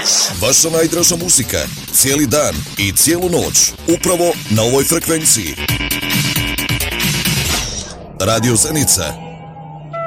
Vaša najdraža muzika, cijeli dan i cijelu noć, upravo na ovoj frekvenciji. Radio Zenica